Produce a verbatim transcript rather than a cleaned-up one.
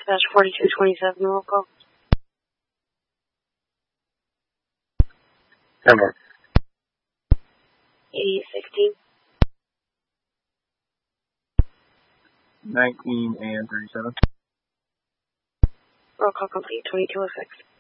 dispatch forty-two twenty-seven, roll call. Number. eighty sixteen. nineteen and thirty-seven. Roll call complete, twenty-two oh six.